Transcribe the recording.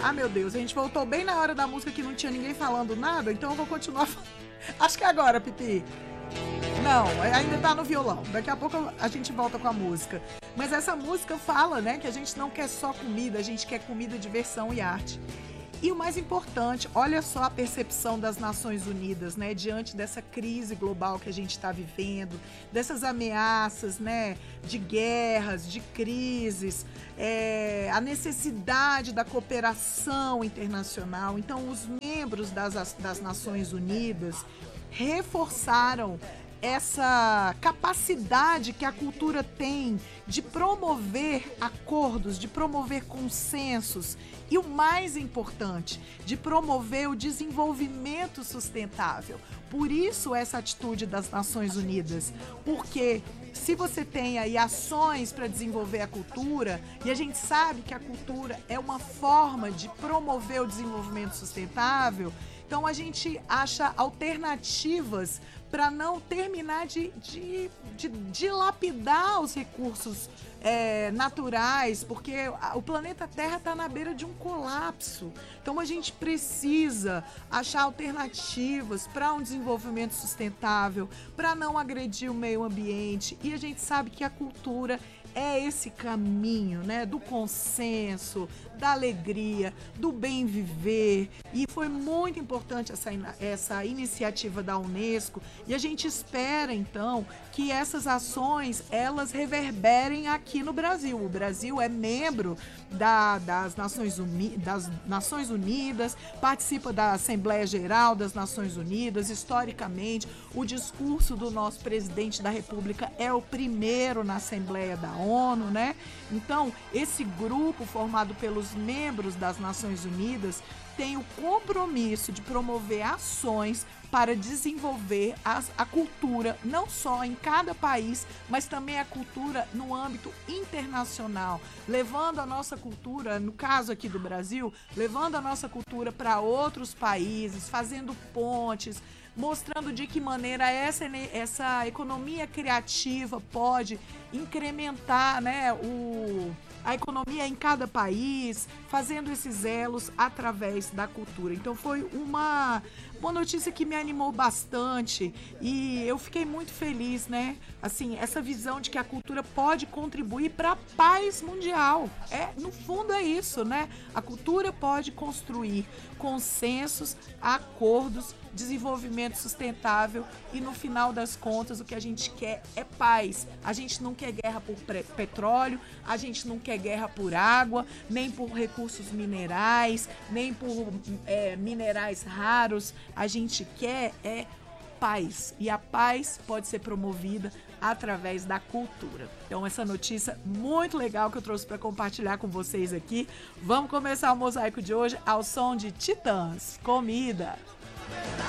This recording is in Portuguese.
Ah, meu Deus, a gente voltou bem na hora da música que não tinha ninguém falando nada, então eu vou continuar. Acho que é agora, Pipi. Não, ainda tá no violão. Daqui a pouco a gente volta com a música. Mas essa música fala, né, que a gente não quer só comida, a gente quer comida, diversão e arte. E o mais importante, olha só a percepção das Nações Unidas, né, diante dessa crise global que a gente está vivendo, dessas ameaças, né, de guerras, de crises, a necessidade da cooperação internacional. Então, os membros das Nações Unidas reforçaram essa capacidade que a cultura tem de promover acordos, de promover consensos e, o mais importante, de promover o desenvolvimento sustentável. Por isso essa atitude das Nações Unidas, porque se você tem aí ações para desenvolver a cultura, e a gente sabe que a cultura é uma forma de promover o desenvolvimento sustentável, então a gente acha alternativas para não terminar de dilapidar os recursos naturais, porque o planeta Terra está na beira de um colapso. Então a gente precisa achar alternativas para um desenvolvimento sustentável, para não agredir o meio ambiente. E a gente sabe que a cultura é esse caminho, né, do consenso, da alegria, do bem viver. E foi muito importante essa iniciativa da Unesco, e a gente espera então que essas ações elas reverberem aqui no Brasil. O Brasil é membro das Nações Unidas, participa da Assembleia Geral das Nações Unidas. Historicamente, o discurso do nosso presidente da República é o primeiro na Assembleia da ONU, né? Então, esse grupo formado pelos membros das Nações Unidas tem o compromisso de promover ações para desenvolver a cultura, não só em cada país, mas também a cultura no âmbito internacional, levando a nossa cultura, no caso aqui do Brasil, levando a nossa cultura para outros países, fazendo pontes, mostrando de que maneira essa economia criativa pode incrementar, né, a economia em cada país, fazendo esses elos através da cultura. Então foi uma notícia que me animou bastante e eu fiquei muito feliz, né? Assim, essa visão de que a cultura pode contribuir para a paz mundial. No fundo é isso, né? A cultura pode construir consensos, acordos, desenvolvimento sustentável e, no final das contas, o que a gente quer é paz. A gente não quer guerra por petróleo, a gente não quer guerra por água, nem por recursos minerais, nem por minerais raros. A gente quer paz, e a paz pode ser promovida através da cultura. Então, essa notícia muito legal que eu trouxe para compartilhar com vocês aqui. Vamos começar o mosaico de hoje ao som de Titãs, Comida.